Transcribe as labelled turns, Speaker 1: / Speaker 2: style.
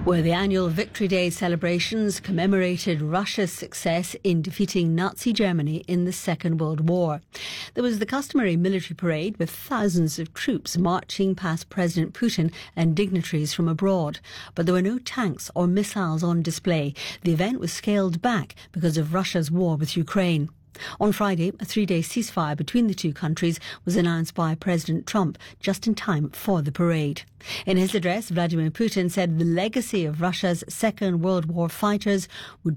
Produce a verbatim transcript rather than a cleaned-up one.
Speaker 1: Where the annual Victory Day celebrations commemorated Russia's success in defeating Nazi Germany in the Second World War. There was the customary military parade with thousands of troops marching past President Putin and dignitaries from abroad. But there were no tanks or missiles on display. The event was scaled back because of Russia's war with Ukraine. On Friday, a three-day ceasefire between the two countries was announced by President Trump just in time for the parade. In his address, Vladimir Putin said the legacy of Russia's Second World War fighters would